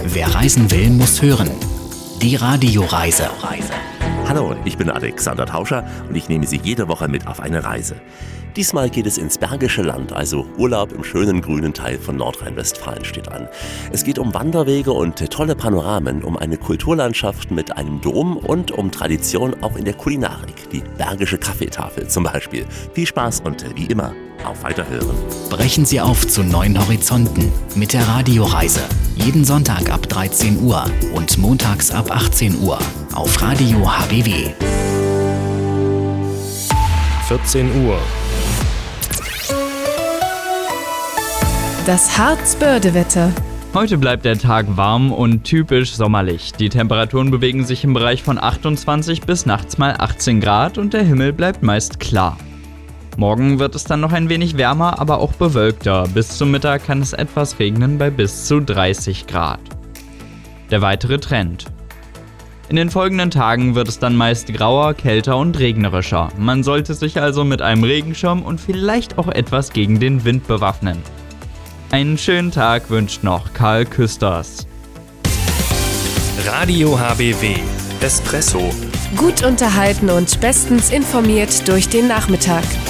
Wer reisen will, muss hören. Die Radioreise. Hallo, ich bin Alexander Tauscher und ich nehme Sie jede Woche mit auf eine Reise. Diesmal geht es ins Bergische Land, also Urlaub im schönen grünen Teil von Nordrhein-Westfalen steht an. Es geht um Wanderwege und tolle Panoramen, um eine Kulturlandschaft mit einem Dom und um Tradition auch in der Kulinarik, die Bergische Kaffeetafel zum Beispiel. Viel Spaß und wie immer, auf Weiterhören. Brechen Sie auf zu neuen Horizonten mit der Radioreise. Jeden Sonntag ab 13 Uhr und montags ab 18 Uhr auf Radio HBW. 14 Uhr. Das Harzbörde-Wetter. Heute bleibt der Tag warm und typisch sommerlich. Die Temperaturen bewegen sich im Bereich von 28 bis nachts mal 18 Grad und der Himmel bleibt meist klar. Morgen wird es dann noch ein wenig wärmer, aber auch bewölkter. Bis zum Mittag kann es etwas regnen bei bis zu 30 Grad. Der weitere Trend. In den folgenden Tagen wird es dann meist grauer, kälter und regnerischer. Man sollte sich also mit einem Regenschirm und vielleicht auch etwas gegen den Wind bewaffnen. Einen schönen Tag wünscht noch Karl Küsters. Radio HBW. Espresso. Gut unterhalten und bestens informiert durch den Nachmittag.